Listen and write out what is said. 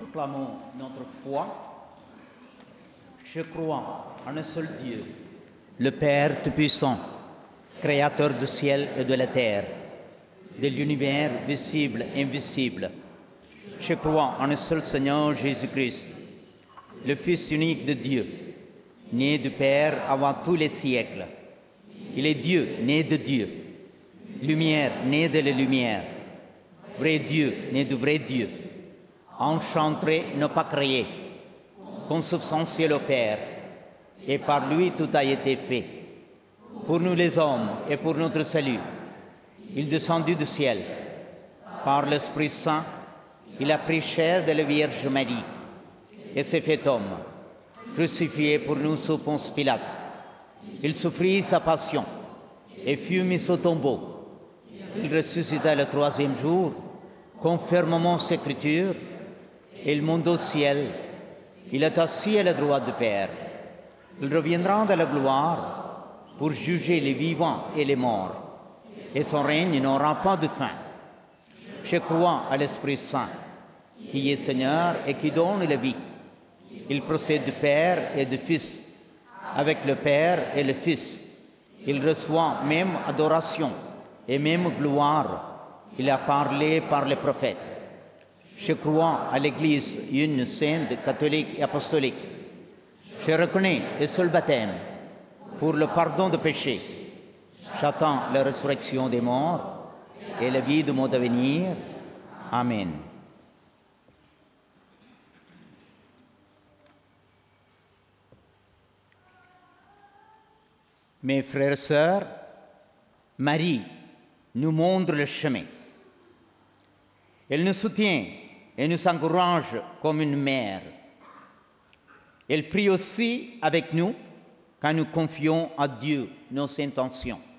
Proclamons notre foi. Je crois en un seul Dieu, le Père Tout-Puissant, Créateur du ciel et de la terre, de l'univers visible et invisible. Je crois en un seul Seigneur Jésus-Christ, le Fils unique de Dieu, né du Père avant tous les siècles. Il est Dieu, né de Dieu, lumière, né de la lumière, vrai Dieu, né du vrai Dieu, enchanté, non pas créé, consubstantiel au Père, et par lui tout a été fait. Pour nous les hommes et pour notre salut, il descendit du ciel. Par l'Esprit Saint, il a pris chair de la Vierge Marie et s'est fait homme, crucifié pour nous sous Ponce Pilate. Il souffrit sa passion et fut mis au tombeau. Il ressuscita le troisième jour, conformément aux Écritures. Il monte au ciel. Il est assis à la droite du Père. Il reviendra dans la gloire pour juger les vivants et les morts. Et son règne n'aura pas de fin. Je crois à l'Esprit Saint, qui est Seigneur et qui donne la vie. Il procède du Père et du Fils, avec le Père et le Fils. Il reçoit même adoration et même gloire. Il a parlé par les prophètes. Je crois à l'Église une sainte, catholique et apostolique. Je reconnais le seul baptême pour le pardon de péchés. J'attends la résurrection des morts et la vie du monde à venir. Amen. Mes frères et sœurs, Marie nous montre le chemin. Elle nous soutient et nous encourage comme une mère. Elle prie aussi avec nous quand nous confions à Dieu nos intentions.